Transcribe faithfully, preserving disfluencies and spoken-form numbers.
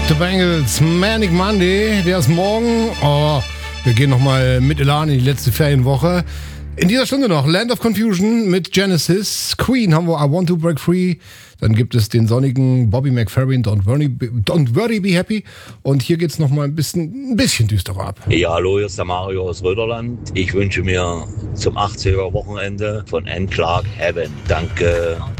The Bangles, Manic Monday, der ist morgen. Oh, wir gehen nochmal mit Elan in die letzte Ferienwoche. In dieser Stunde noch Land of Confusion mit Genesis. Queen haben wir I Want to Break Free. Dann gibt es den sonnigen Bobby McFerrin, Don't Worry, Don't Worry Be Happy. Und hier geht's nochmal ein bisschen, ein bisschen düsterer ab. Ja, hallo, hier ist der Mario aus Röderland. Ich wünsche mir zum achtziger Wochenende von Anne Clark Heaven. Danke.